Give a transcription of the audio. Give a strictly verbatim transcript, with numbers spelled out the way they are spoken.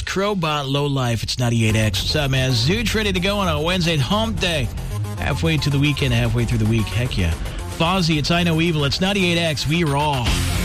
Crowbot, Low Life. It's ninety-eight X. What's up, man? Zooch ready to go on a Wednesday hump day. Halfway to the weekend, halfway through the week. Heck yeah. Fozzy, it's I Know Evil. It's ninety-eight X. We Raw.